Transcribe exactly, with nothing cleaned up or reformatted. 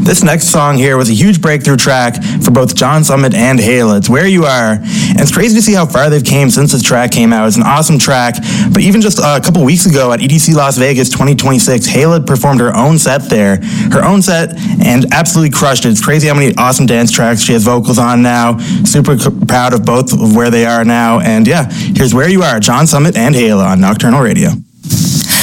This next song here was a huge breakthrough track for both John Summit and Hayla. It's Where You Are, and it's crazy to see how far they've came since this track came out. It's an awesome track, but even just a couple weeks ago at E D C Las Vegas twenty twenty-six, Hayla performed her own set there, her own set, and absolutely crushed it. It's crazy how many awesome dance tracks she has vocals on now. Super c- proud of both of where they are now, and yeah, here's Where You Are, John Summit and Hayla on Nocturnal Radio.